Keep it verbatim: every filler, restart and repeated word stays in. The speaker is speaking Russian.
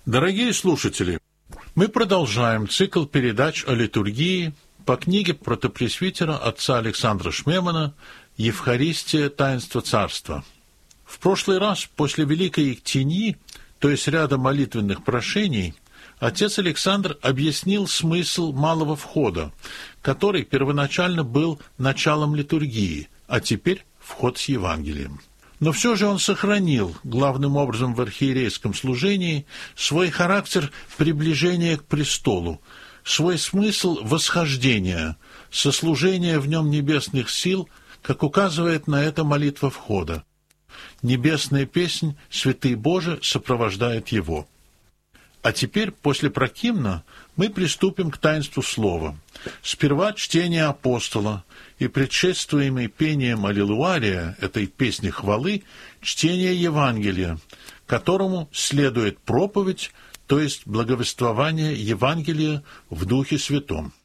Дорогие слушатели, мы продолжаем цикл передач о литургии по книге протопресвитера отца Александра Шмемана «Евхаристия. Таинство Царства». В прошлый раз, после Великой Ектении, то есть ряда молитвенных прошений, отец Александр объяснил смысл малого входа, который первоначально был началом литургии, а теперь вход с Евангелием. Но все же он сохранил, главным образом в архиерейском служении, свой характер приближения к престолу, свой смысл восхождения, сослужения в нем небесных сил, как указывает на это молитва входа. Небесная песнь «Святый Боже» сопровождает его. А теперь, после прокимна, мы приступим к таинству слова. Сперва чтение апостола и предшествуемый пением аллилуария, этой песни хвалы, чтение Евангелия, которому следует проповедь, то есть благовествование Евангелия в Духе Святом.